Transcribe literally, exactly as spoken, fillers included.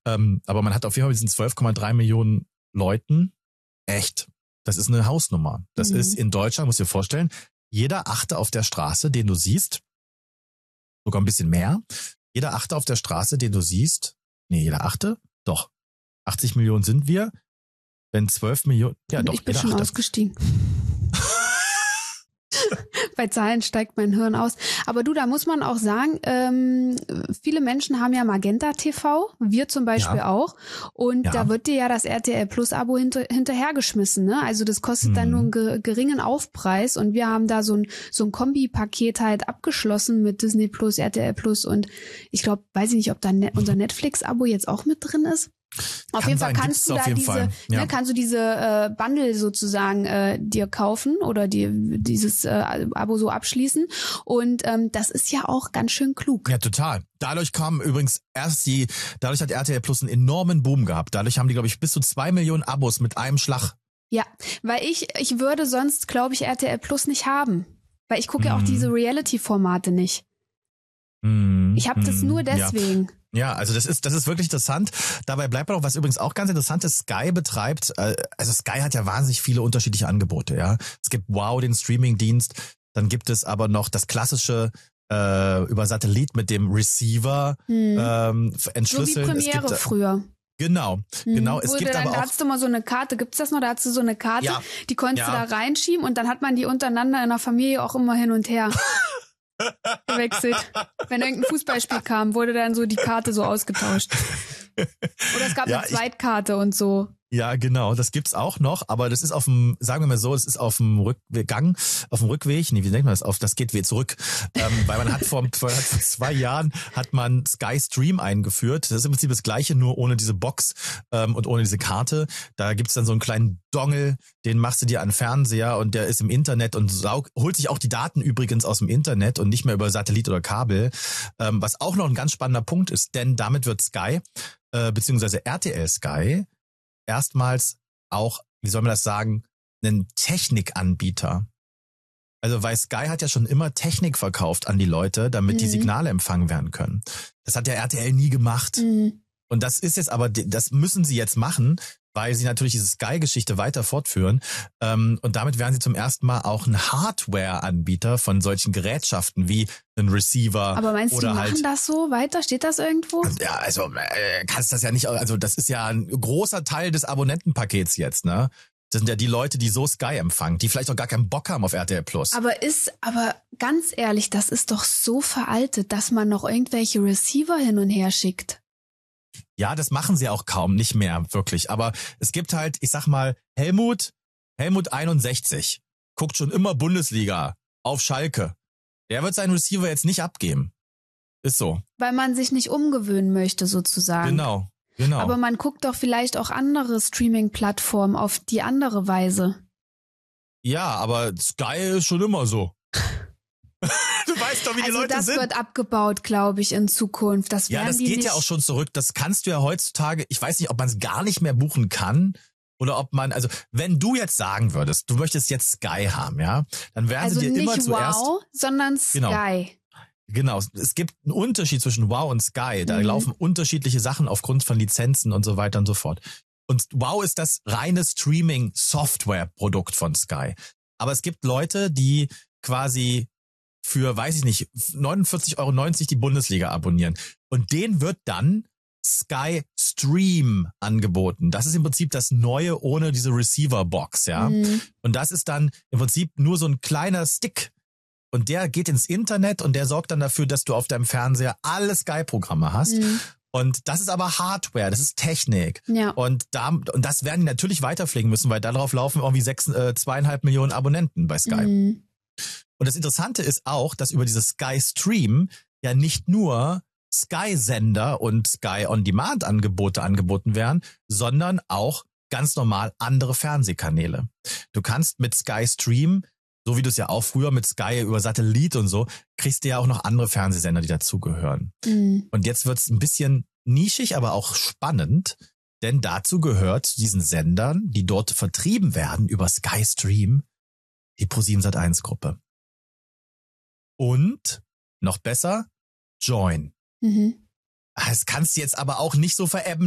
Ähm, aber man hat auf jeden Fall mit diesen zwölf Komma drei Millionen Leuten echt, das ist eine Hausnummer. Das Mhm. ist in Deutschland, musst du dir vorstellen, jeder Achte auf der Straße, den du siehst, sogar ein bisschen mehr, jeder Achte auf der Straße, den du siehst, nee, jeder Achte, doch, achtzig Millionen sind wir, wenn zwölf Millionen, ja doch, Ich bin jeder schon Achte. ausgestiegen. Bei Zahlen steigt mein Hirn aus. Aber du, da muss man auch sagen, ähm, viele Menschen haben ja Magenta T V, wir zum Beispiel Ja. auch. Und Ja. da wird dir ja das R T L Plus Abo hinter, hinterhergeschmissen, ne? Also das kostet Mhm. dann nur einen ge- geringen Aufpreis. Und wir haben da so ein, so ein Kombi-Paket halt abgeschlossen mit Disney Plus, R T L Plus. Und ich glaube, weiß ich nicht, ob da ne- unser Netflix-Abo jetzt auch mit drin ist. Auf Kann jeden sein, Fall gibt's kannst du auf da jeden diese, Fall. Ja. ne, kannst du diese äh, Bundle sozusagen äh, dir kaufen oder dir dieses äh, Abo so abschließen. Und ähm, das ist ja auch ganz schön klug. Ja, total. Dadurch kam übrigens erst die, dadurch hat R T L Plus einen enormen Boom gehabt. Dadurch haben die, glaube ich, bis zu zwei Millionen Abos mit einem Schlag. Ja, weil ich ich würde sonst, glaube ich, R T L Plus nicht haben. Weil ich gucke ja auch Mhm. diese Reality-Formate nicht. Mhm. Ich habe das Mhm. nur deswegen. Ja. Ja, also das ist das ist wirklich interessant. Dabei bleibt noch was übrigens auch ganz interessant ist, Sky betreibt, äh, also Sky hat ja wahnsinnig viele unterschiedliche Angebote, ja. Es gibt Wow, den Streamingdienst, dann gibt es aber noch das klassische äh, über Satellit mit dem Receiver Hm. ähm, So wie entschlüsseln. Es Premiere gibt, früher. genau, Hm. genau. Es Wurde gibt dann, aber da auch hattest du mal so eine Karte, gibt's das noch? Da hattest du so eine Karte, Ja. die konntest Ja. du da reinschieben und dann hat man die untereinander in der Familie auch immer hin und her gewechselt. Wenn irgendein Fußballspiel kam, wurde dann so die Karte so ausgetauscht. Oder es gab Ja, eine ich- Zweitkarte und so. Ja, genau, das gibt's auch noch, aber das ist auf dem, sagen wir mal so, es ist auf dem Rückgang, auf dem Rückweg, nee, wie nennt man das, auf das geht wieder zurück, ähm, weil man hat vor, vor, vor zwei Jahren hat man Sky Stream eingeführt, das ist im Prinzip das Gleiche, nur ohne diese Box ähm, und ohne diese Karte, da gibt's dann so einen kleinen Dongle, den machst du dir an den Fernseher und der ist im Internet und saug, holt sich auch die Daten übrigens aus dem Internet und nicht mehr über Satellit oder Kabel, ähm, was auch noch ein ganz spannender Punkt ist, denn damit wird Sky, äh, beziehungsweise R T L Sky, erstmals auch, wie soll man das sagen, einen Technikanbieter. Also weil Sky hat ja schon immer Technik verkauft an die Leute, damit Mhm. die Signale empfangen werden können. Das hat ja R T L nie gemacht. Mhm. Und das ist jetzt aber, das müssen sie jetzt machen, weil sie natürlich diese Sky-Geschichte weiter fortführen. Ähm, und damit werden sie zum ersten Mal auch ein Hardware-Anbieter von solchen Gerätschaften wie ein Receiver Aber meinst du, die oder machen halt das so weiter? Steht das irgendwo? ja, also äh, kannst das ja nicht, also das ist ja ein großer Teil des Abonnentenpakets jetzt, ne? Das sind ja die Leute, die so Sky empfangen, die vielleicht auch gar keinen Bock haben auf R T L Plus. Aber ist, aber ganz ehrlich, das ist doch so veraltet, dass man noch irgendwelche Receiver hin und her schickt. Ja, das machen sie auch kaum, nicht mehr wirklich. Aber es gibt halt, ich sag mal, Helmut, Helmut einundsechzig, guckt schon immer Bundesliga auf Schalke. Der wird seinen Receiver jetzt nicht abgeben. Ist so. Weil man sich nicht umgewöhnen möchte, sozusagen. Genau, genau. Aber man guckt doch vielleicht auch andere Streaming-Plattformen auf die andere Weise. Ja, aber Sky ist schon immer so. Du weißt doch, wie die Also Leute das sind. wird abgebaut, glaube ich, in Zukunft. Das Ja, werden das die geht nicht. ja auch schon zurück. Das kannst du ja heutzutage, ich weiß nicht, ob man es gar nicht mehr buchen kann oder ob man, also wenn du jetzt sagen würdest, du möchtest jetzt Sky haben, ja, dann werden Also sie dir nicht immer zuerst, Wow, sondern Genau. Sky. genau, es gibt einen Unterschied zwischen Wow und Sky. Da Mhm. laufen unterschiedliche Sachen aufgrund von Lizenzen und so weiter und so fort. Und Wow ist das reine Streaming-Software-Produkt von Sky. Aber es gibt Leute, die quasi für, weiß ich nicht, neunundvierzig Euro neunzig die Bundesliga abonnieren. Und denen wird dann Sky Stream angeboten. Das ist im Prinzip das Neue ohne diese Receiver-Box, ja. Mhm. Und das ist dann im Prinzip nur so ein kleiner Stick. Und der geht ins Internet und der sorgt dann dafür, dass du auf deinem Fernseher alle Sky-Programme hast. Mhm. Und das ist aber Hardware, das ist Technik. Ja. Und da, und das werden die natürlich weiterpflegen müssen, weil darauf laufen irgendwie sechs, äh, zweieinhalb Millionen Abonnenten bei Sky. Mhm. Und das Interessante ist auch, dass über dieses Sky Stream ja nicht nur Sky-Sender und Sky On-Demand-Angebote angeboten werden, sondern auch ganz normal andere Fernsehkanäle. Du kannst mit Sky Stream, so wie du es ja auch früher mit Sky über Satellit und so, kriegst du ja auch noch andere Fernsehsender, die dazugehören. Mhm. Und jetzt wird's ein bisschen nischig, aber auch spannend, denn dazu gehört zu diesen Sendern, die dort vertrieben werden über Sky Stream, die ProSieben Sat eins Gruppe. Und, noch besser, Join. Mhm. Das kannst du jetzt aber auch nicht so veräppeln